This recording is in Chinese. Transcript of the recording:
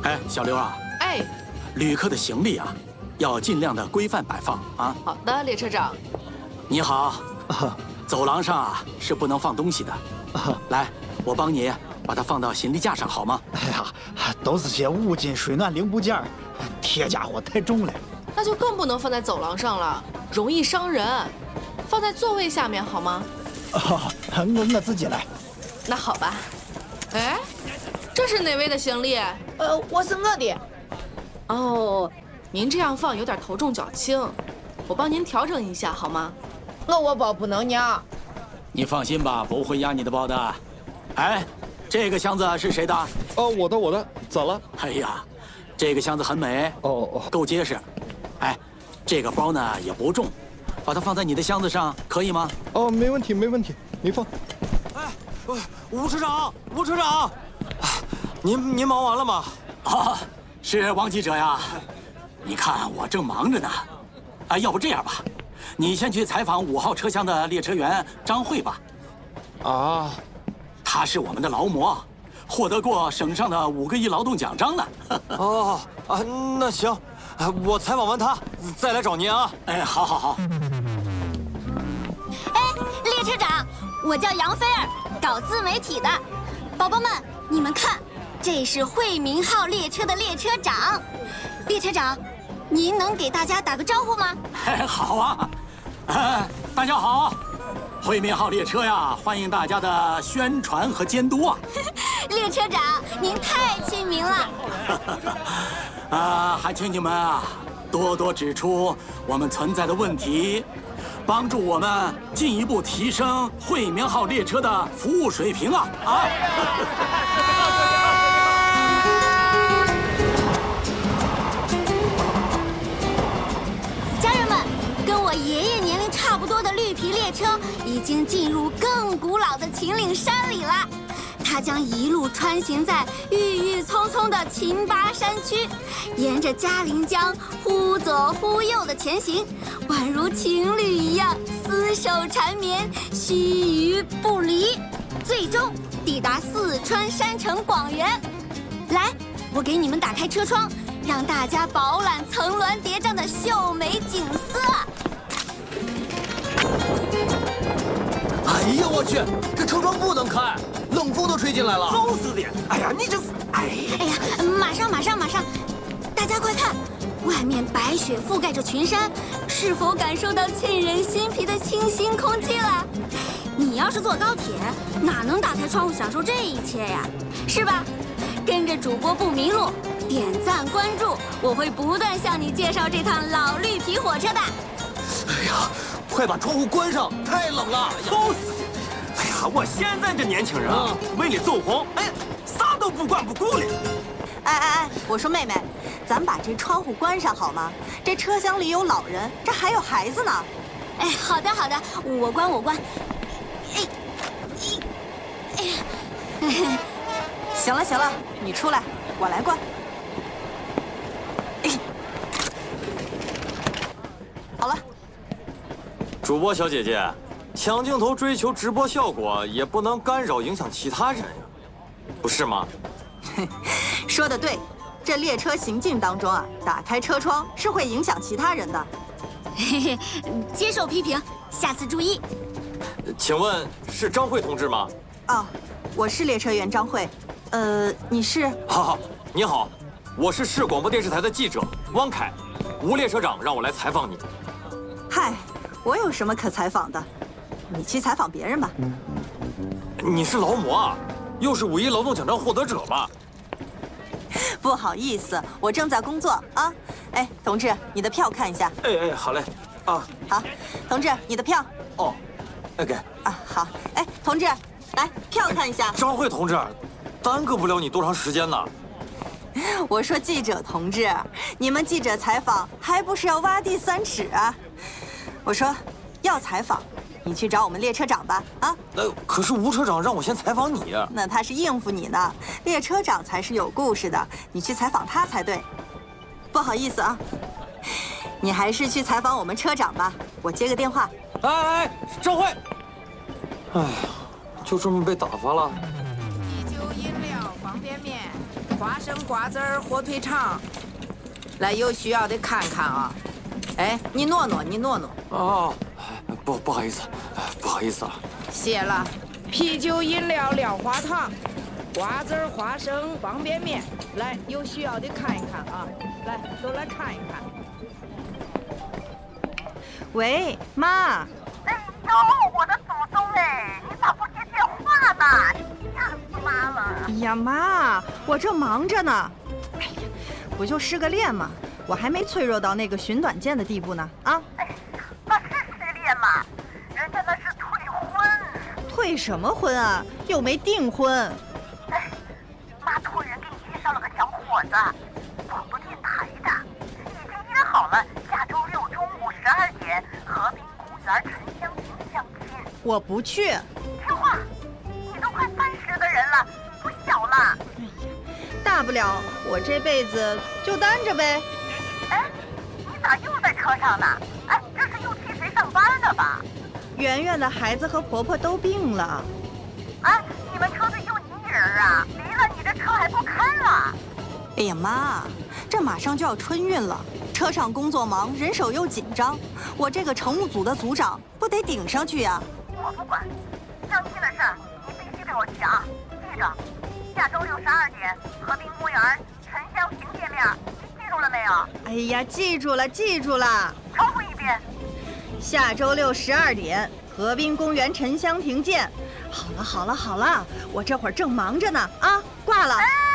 哎，小刘啊， 哎， 旅客的行李啊，要尽量的规范摆放啊。 好的，列车长。 你好，走廊上啊是不能放东西的。来，我帮你把它放到行李架上好吗？ 哎呀，都是些物金水暖零部件，铁家伙太重了。 那就更不能放在走廊上了，容易伤人。放在座位下面好吗？ 我自己来。 那好吧。哎，这是哪位的行李？ 我是我的。 哦，您这样放有点头重脚轻，我帮您调整一下好吗？ 我包不能压。 你放心吧，不会压你的包的。哎，这个箱子是谁的？ 哦，我的，咋了？ 哎呀，这个箱子很美，够结实。哎，这个包呢也不重，把它放在你的箱子上可以吗？ 哦，没问题，你放。 哎，吴车长，您忙完了吗？ 啊，是王记者呀。你看我正忙着呢。哎，要不这样吧，你先去采访5号车厢的列车员张慧吧。 啊， 他是我们的劳模，获得过省上的5个亿劳动奖章呢。 那行，我采访完他再来找您啊。 哎，好。 哎，列车长，我叫杨菲儿，搞自媒体的。宝宝们，你们看，这是惠民号列车的列车长。列车长，您能给大家打个招呼吗？ 好啊。大家好，惠民号列车呀，欢迎大家的宣传和监督啊。 列车长，您太亲民了。 还请你们啊多多指出我们存在的问题，帮助我们进一步提升惠民号列车的服务水平啊！ 家人们，跟我爷爷年龄差不多的绿皮列车已经进入更古老的秦岭山里了。它将一路穿行在郁郁葱葱的秦巴山区，沿着嘉陵江忽左忽右的前行，宛如情侣一样厮守缠绵，须臾不离，最终抵达四川山城广元。来，我给你们打开车窗，让大家饱览层峦叠嶂的秀美景色。 哎呀，我去，这车窗不能开，冷风都吹进来了。 就是的。哎呀，你这是…… 哎呀，马上！大家快看，外面白雪覆盖着群山，是否感受到沁人心脾的清新空气了？你要是坐高铁，哪能打开窗户享受这一切呀？是吧？跟着主播不迷路，点赞关注，我会不断向你介绍这趟老绿皮火车的。 哎呀，快把窗户关上，太冷了。 都是。哎呀，我现在这年轻人啊，为了走红，啥都不管不顾了。 哎，我说妹妹，咱把这窗户关上好吗？这车厢里有老人，这还有孩子呢。 哎，好的，我关。 行了，你出来，我来关。好了。 主播小姐姐，抢镜头追求直播效果，也不能干扰影响其他人呀，不是吗？ 说得对，这列车行进当中啊，打开车窗是会影响其他人的。 接受批评，下次注意。 请问是张慧同志吗？ 哦，我是列车员张慧。你是？ 好，你好，我是市广播电视台的记者汪凯，吴列车长让我来采访你。 嗨，我有什么可采访的？你去采访别人吧。 你是劳模啊？又是5亿劳动奖章获得者吧？ 不好意思，我正在工作啊。哎，同志，你的票看一下。 哎，好嘞。啊， 好，同志，你的票。 哦，给。 啊，好。哎，同志，来，票看一下。 张慧同志，耽搁不了你多长时间呢？ 我说记者同志，你们记者采访还不是要挖地3尺啊？我说，要采访，你去找我们列车长吧。啊？ 可是吴车长让我先采访你。 那他是应付你呢，列车长才是有故事的，你去采访他才对。不好意思啊，你还是去采访我们车长吧，我接个电话。 哎，张慧。哎呀，就这么被打发了。 啤酒、饮料、方便面。 花生、瓜子儿、火腿肠，来，有需要的看看啊。哎，你挪挪，你挪挪。 哦，不好意思，不好意思啊。 谢了。啤酒、饮料、料花糖，瓜子儿、花生、方便面，来，有需要的看一看啊。来，都来看一看。 喂，妈。 哎呦，我的祖宗哎，你咋不接电话呢？吓死妈了！ 哎呀，妈，我正忙着呢。哎呀，不就失个恋吗？我还没脆弱到那个寻短见的地步呢。啊！ 哎呀，那是失恋吗？人家那是退婚。 退什么婚啊？又没订婚。 哎，妈托人给你介绍了个小伙子，广播电台的，已经约好了下周6中午12点，河滨公园沉香亭相亲。 我不去。 听话，你都快30的人了，不小了。 哎呀，大不了我这辈子就单着呗。 哎，你咋又在车上呢？哎，这是又替谁上班呢吧？ 圆圆的孩子和婆婆都病了。 哎，你们车队就你一人啊？离了你这车还不开了？ 哎呀妈，这马上就要春运了，车上工作忙，人手又紧张，我这个乘务组的组长不得顶上去呀？ 我不管，相亲的事儿你必须给我去啊！记着，下周6 12点，河滨公园沉香亭见面，你记住了没有？ 哎呀，记住了，记住了。 重复一遍。 下周6 12点，河滨公园沉香亭见。好了，好了，好了，我这会儿正忙着呢啊，挂了。 哎